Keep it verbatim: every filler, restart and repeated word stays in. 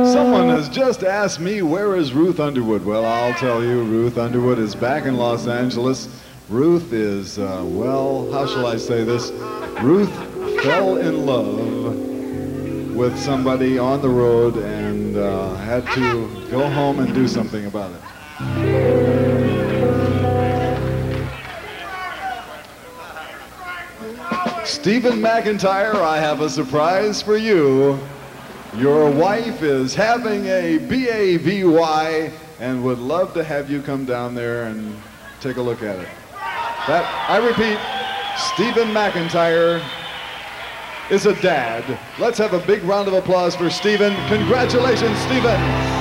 Someone has just asked me, where is Ruth Underwood? Well, I'll tell you, Ruth Underwood is back in Los Angeles. Ruth is, uh, well, how shall I say this? Ruth fell in love with somebody on the road and uh, had to go home and do something about it. Stephen McIntyre, I have a surprise for you. Your wife is having a B A V Y and would love to have you come down there and take a look at it. That, I repeat, Stephen McIntyre is a dad. Let's have a big round of applause for Stephen. Congratulations, Stephen.